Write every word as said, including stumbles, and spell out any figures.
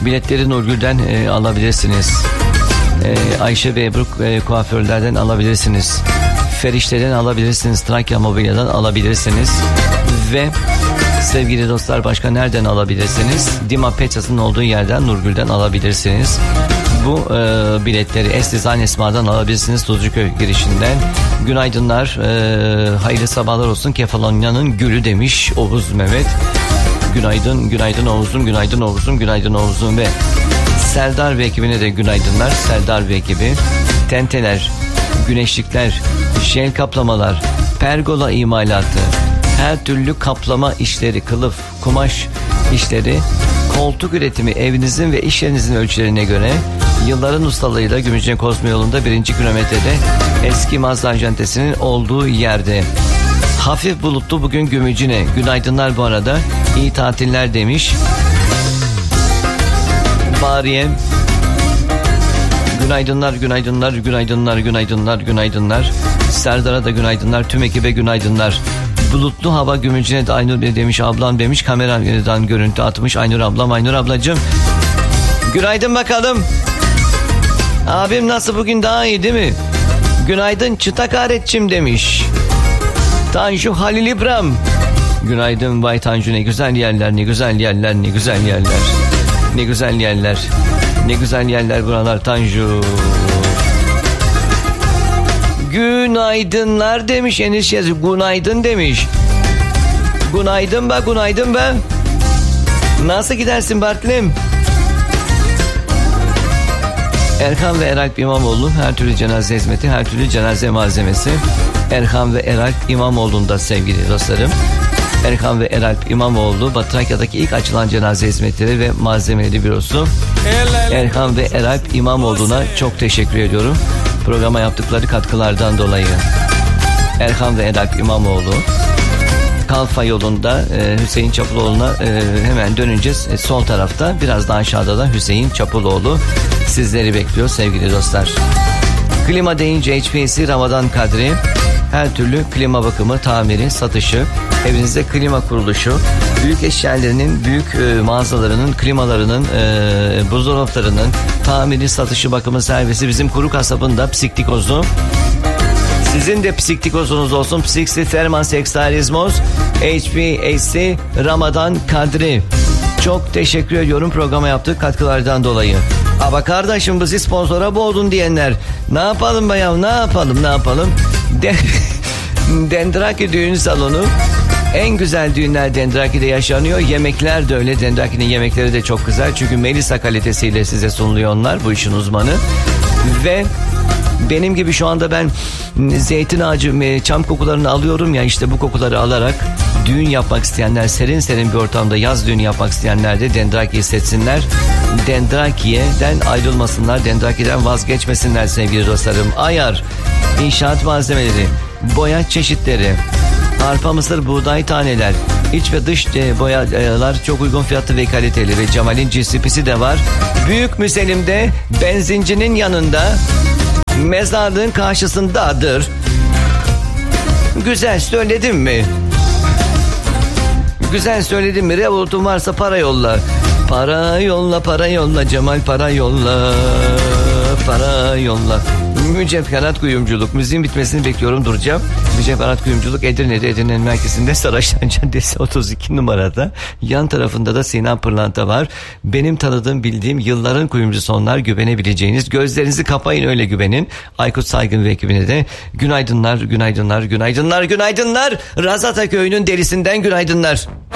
Biletleri Nurgül'den e, alabilirsiniz. E, Ayşe ve Ebru e, kuaförlerden alabilirsiniz. Ferişte'den alabilirsiniz. Trakya Mobilya'dan alabilirsiniz. Ve sevgili dostlar, başka nereden alabilirsiniz? Dima Peças'ın olduğu yerden, Nurgül'den alabilirsiniz. Bu e, biletleri Estizan Esma'dan alabilirsiniz, Tuzcuköy girişinden. Günaydınlar, e, hayırlı sabahlar olsun. Kefalonya'nın gülü demiş Oğuz Mehmet. Günaydın, günaydın Oğuz'um, günaydın Oğuz'um, günaydın Oğuz'um ve Serdar ve ekibine de günaydınlar. Serdar ve ekibi. Tenteler, güneşlikler, jel kaplamalar, pergola imalatı, her türlü kaplama işleri, kılıf, kumaş işleri, koltuk üretimi evinizin ve iş yerinizin ölçülerine göre yılların ustalığıyla Gümüşhane Kozmo yolunda birinci kilometrede eski Mazda Ajantesi'nin olduğu yerde. Hafif bulutlu bugün Gümüşhane. Günaydınlar bu arada. İyi tatiller demiş. Bariye. Günaydınlar, günaydınlar, günaydınlar, günaydınlar, günaydınlar. Serdar'a da günaydınlar, tüm ekibe günaydınlar. Bulutlu hava Gümüşhane'de Aynur Bey demiş, ablam demiş, kameradan görüntü atmış Aynur ablam. Aynur ablacığım, günaydın bakalım. Abim nasıl, bugün daha iyi değil mi? Günaydın Çıtakaretçim demiş. Tanju Halil İbrahim. Günaydın Bay Tanju, ne güzel yerler, ne güzel yerler, ne güzel yerler. Ne güzel yerler. Ne güzel yerler buralar Tanju. Günaydınlar demiş Enis yazı. Günaydın demiş. Günaydın be, günaydın be. Nasıl gidersin Bartlim? Erkan ve Eralp İmamoğlu, her türlü cenaze hizmeti, her türlü cenaze malzemesi. Erkan ve Eralp İmamoğlu'nda sevgili dostlarım. Erkan ve Eralp İmamoğlu, Batı Trakya'daki ilk açılan cenaze hizmetleri ve malzemeleri bürosu. Erkan ve Eralp İmamoğlu'na çok teşekkür ediyorum programa yaptıkları katkılardan dolayı. Erkan ve Eralp İmamoğlu, Kalfa yolunda e, Hüseyin Çapuloğlu'na e, hemen döneceğiz. E, sol tarafta, biraz daha aşağıda da Hüseyin Çapuloğlu sizleri bekliyor sevgili dostlar. Klima deyince H P C Ramazan Kadri, her türlü klima bakımı, tamiri, satışı, evinizde klima kuruluşu, büyük eşyalarının, büyük e, mağazalarının, klimalarının, e, buzdolaplarının tamiri, satışı, bakımı, servisi bizim kuru kasabın da psiktikozu. Sizin de psiktikozunuz olsun. Psiksi Ferman Sekstarizmos H P C Ramazan Kadri. Çok teşekkür ediyorum programa yaptığı katkılardan dolayı. Ama kardeşim bizi sponsora boğdun diyenler, ne yapalım bayağı, ne yapalım ne yapalım. De Dendraki düğün salonu, en güzel düğünler Dendraki'de yaşanıyor. Yemekler de öyle. Dendraki'nin yemekleri de çok güzel. Çünkü Melisa kalitesiyle size sunuluyor onlar. Bu işin uzmanı. Ve benim gibi şu anda ben zeytin ağacı, çam kokularını alıyorum ya, işte bu kokuları alarak düğün yapmak isteyenler, serin serin bir ortamda yaz düğünü yapmak isteyenler de Dendraki'yi seçsinler. Dendraki'den ayrılmasınlar. Dendraki'den vazgeçmesinler sevgili dostlarım. Ayar, inşaat malzemeleri, boya çeşitleri, arpa, mısır, buğday taneler, iç ve dış boyalar çok uygun fiyatlı ve kaliteli ve Cemal'in G C P'si de var. Büyük Müselim'de benzincinin yanında, mezarlığın karşısındadır. Güzel söyledim mi? Güzel söyledim mi? Revolutun varsa para yolla. Para yolla, para yolla Cemal, para yolla. Para yolla. Mücevherat Kuyumculuk. Müziğin bitmesini bekliyorum, duracağım. Mücevherat Kuyumculuk Edirne'de, Edirne'nin merkezinde Saraçhane Caddesi otuz iki numarada. Yan tarafında da Sinan Pırlanta var. Benim tanıdığım, bildiğim, yılların kuyumcusu onlar, güvenebileceğiniz. Gözlerinizi kapayın, öyle güvenin. Aykut Saygın ve ekibine de günaydınlar, günaydınlar, günaydınlar, günaydınlar. Razata Köyü'nün delisinden günaydınlar.